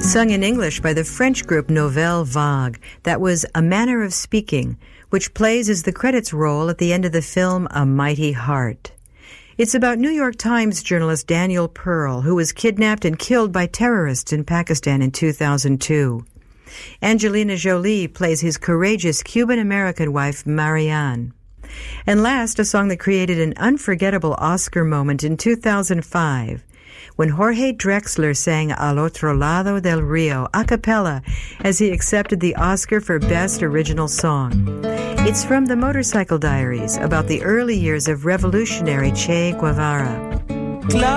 Sung in English by the French group Nouvelle Vague. That was A Manner of Speaking, which plays as the credits roll at the end of the film A Mighty Heart. It's about New York Times journalist Daniel Pearl, who was kidnapped and killed by terrorists in Pakistan in 2002. Angelina Jolie plays his courageous Cuban-American wife, Marianne. And last, a song that created an unforgettable Oscar moment in 2005, when Jorge Drexler sang Al Otro Lado del Rio a cappella as he accepted the Oscar for Best Original Song. It's from the Motorcycle Diaries about the early years of revolutionary Che Guevara.